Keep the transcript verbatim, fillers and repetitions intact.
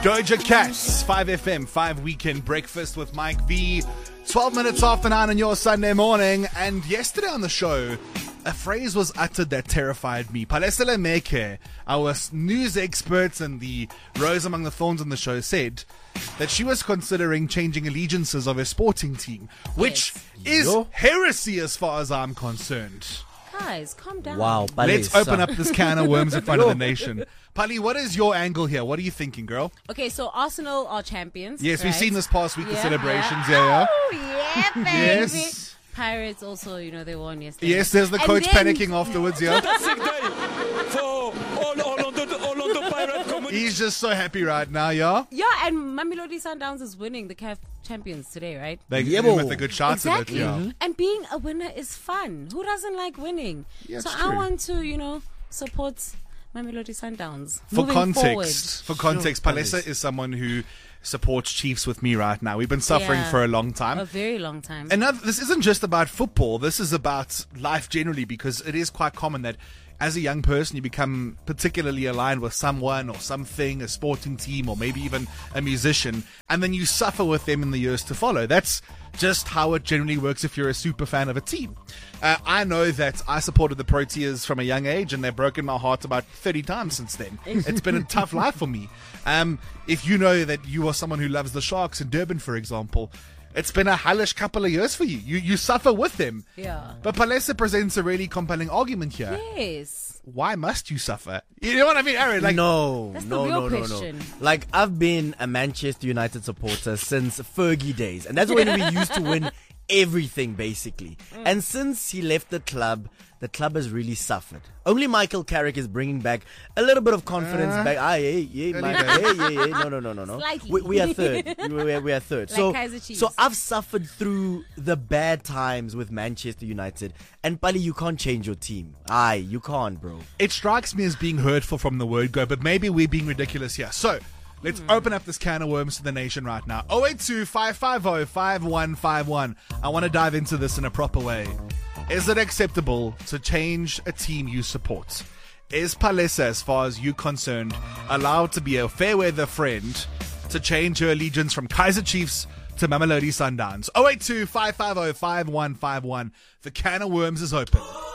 Doja Cat, five F M, five Weekend Breakfast with Mike V. twelve minutes after nine on your Sunday morning. And yesterday on the show, a phrase was uttered that terrified me. Palesele Meke, our news experts and the Rose Among the Thorns on the show, said that she was considering changing allegiances of her sporting team, which yes. is Yo. heresy as far as I'm concerned. Guys, calm down. Wow. Let's open up this can of worms in front of the nation. Pali, what is your angle here? What are you thinking, girl? Okay, so Arsenal are champions. Yes, right? we've seen this past week, the Yeah, celebrations. yeah. Yeah, Oh, yeah, baby. Yes. Pirates also, you know, they won yesterday. Yes, there's the And coach then- panicking afterwards, yeah. Fantastic day for all Orlando, Orlando Pirate community. He's just so happy right now, yeah? Yeah, and Mamelodi Sundowns is winning the C A F Champions today, right? They Yeah, give bo. with a good shot Exactly. of it, yeah. And being a winner is fun. Who doesn't like winning? Yeah, so it's I true. want to, you know, support Mamelodi Sundowns. For Moving context, for context, Sure, Palesa Palesa. is someone who supports Chiefs with me right now. We've been suffering Yeah. for a long time. forward. A very long time. Another, this isn't just about football. This is about life generally, because it is quite common that as a young person you become particularly aligned with someone or something, a sporting team or maybe even a musician, and then you suffer with them in the years to follow. That's just how it generally works if you're a super fan of a team. Uh, I know that I supported the Proteas from a young age, and they've broken my heart about thirty times since then. It's been a tough life for me. Um, if you know that you are someone who loves the Sharks in Durban, for example, it's been a hellish couple of years for you. You you suffer with them. Yeah. But Palesa presents a really compelling argument here. Yes. Why must you suffer? You know what I mean, Aaron? Like, no, That's the no, real no, no, no. question. Like, I've been a Manchester United supporter since Fergie days, and that's when we used to win everything, basically. Mm. And since he left the club, the club has really suffered. Only Michael Carrick is bringing back a little bit of confidence Uh, back. Ah, yeah, yeah, my, Anyway. yeah, yeah, yeah. No, no, no, no, no. Slightly. We, we are third. We are, we are third. Like so, Kaiser Chiefs. so I've suffered through the bad times with Manchester United. And Pali, you can't change your team. Aye, you can't, bro. it strikes me as being hurtful from the word go, but maybe we're being ridiculous here. So, let's open up this can of worms to the nation right now. oh eight two, five five oh, five one five one. I want to dive into this in a proper way. Is it acceptable to change a team you support? Is Palesa, as far as you're concerned, allowed to be a fair weather friend to change her allegiance from Kaiser Chiefs to Mamelodi Sundowns? oh eight two, five five oh, five one five one. The can of worms is open.